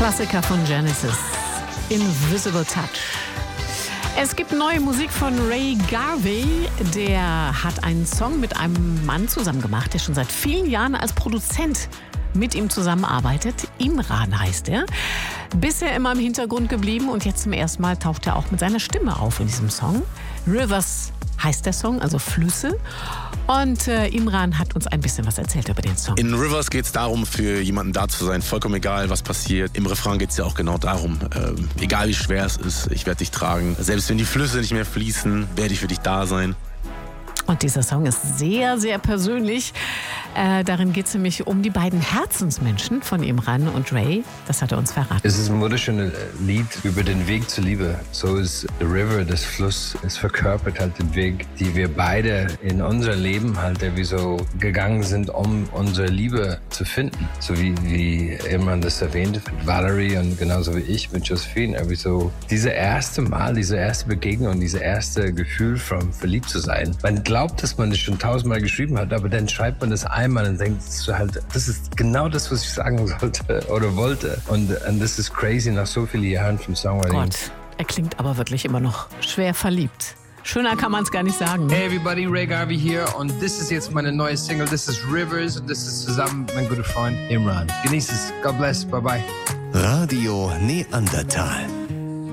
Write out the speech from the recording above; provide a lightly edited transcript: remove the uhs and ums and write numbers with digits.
Klassiker von Genesis, Invisible Touch. Es gibt neue Musik von Ray Garvey. Der hat einen Song mit einem Mann zusammen gemacht, der schon seit vielen Jahren als Produzent mit ihm zusammenarbeitet. Imran heißt er. Bisher immer im Hintergrund geblieben und jetzt zum ersten Mal taucht er auch mit seiner Stimme auf in diesem Song. Rivers heißt der Song, also Flüsse. Und Imran hat uns ein bisschen was erzählt über den Song. In Rivers geht es darum, für jemanden da zu sein, vollkommen egal, was passiert. Im Refrain geht es ja auch genau darum, egal wie schwer es ist, ich werde dich tragen. Selbst wenn die Flüsse nicht mehr fließen, werde ich für dich da sein. Und dieser Song ist sehr, sehr persönlich. Darin geht es nämlich um die beiden Herzensmenschen von Imran und Ray. Das hat er uns verraten. Es ist ein wunderschönes Lied über den Weg zur Liebe. So ist The River, das Fluss, es verkörpert halt den Weg, die wir beide in unser Leben halt irgendwie so gegangen sind, um unsere Liebe zu finden. So wie Imran das erwähnte mit Valerie und genauso wie ich mit Josephine. Irgendwie so diese erste Mal, diese erste Begegnung, dieses erste Gefühl von verliebt zu sein. Man glaubt, dass man das schon 1000-mal geschrieben hat, aber dann schreibt man das einmal und denkt halt, das ist genau das, was ich sagen sollte oder wollte. Und das ist crazy nach so vielen Jahren vom Songwriting. Gott, er klingt aber wirklich immer noch schwer verliebt. Schöner kann man es gar nicht sagen. Hey everybody, Ray Garvey hier und das ist jetzt meine neue Single. Das ist Rivers und das ist zusammen mit meinem guten Freund Imran. Genießt es. God bless. Bye bye. Radio Neandertal.